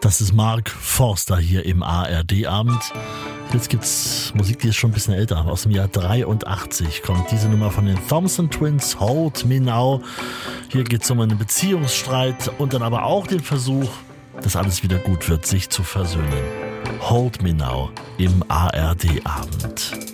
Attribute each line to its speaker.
Speaker 1: Das ist Mark Forster hier im ARD-Abend. Jetzt gibt's Musik, die ist schon ein bisschen älter. Aus dem Jahr 83 kommt diese Nummer von den Thompson Twins, Hold Me Now. Hier geht's um einen Beziehungsstreit und dann aber auch den Versuch, dass alles wieder gut wird, sich zu versöhnen. Hold Me Now im ARD-Abend.